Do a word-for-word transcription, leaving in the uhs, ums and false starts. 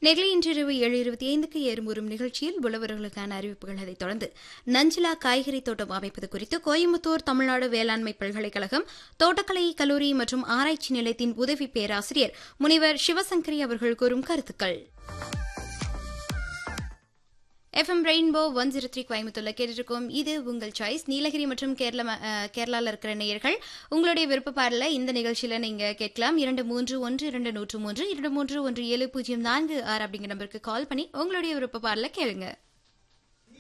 நெகிழி இன்றிரவு ஏழு இருபத்தி ஐந்துக்கு ஏறுமுறும் நிகழ்ச்சியில் உழவர்களுக்கான அறிவிப்புகள் அதைத் தொடர்ந்து நஞ்சிலா காய்கறி தோட்டம் அமைப்பது குறித்து கோயம்புத்தூர் தமிழ்நாடு வேளாண்மை பல்கலைக்கழகம் தோட்டக்கலை கல்லூரி மற்றும் ஆராய்ச்சி நிலையத்தின் உதவி பேராசிரியர் முனைவர் சிவசங்கரி அவர்கள் கூறும் கருத்துக்கள். FM rainbow one zero three கோயம்புத்தூர்ல கேட்டுருக்கோம். இது உங்கள் சாய்ஸ். நீலகிரி மற்றும் கேரளா கேரளாவில் இருக்கிற நேயர்கள் உங்களுடைய விருப்ப பாடல இந்த நிகழ்ச்சியில நீங்க கேட்கலாம். இரண்டு மூன்று ஒன்று இரண்டு நூற்று மூன்று இரண்டு மூன்று ஒன்று ஏழு பூஜ்ஜியம் நான்கு ஆறு அப்படிங்கிற நம்பருக்கு கால் பண்ணி உங்களுடைய விருப்ப பாடல கேளுங்க.